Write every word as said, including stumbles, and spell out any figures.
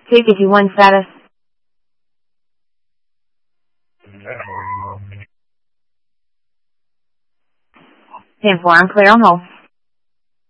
Two fifty-one status. ten four, I'm clear on hold.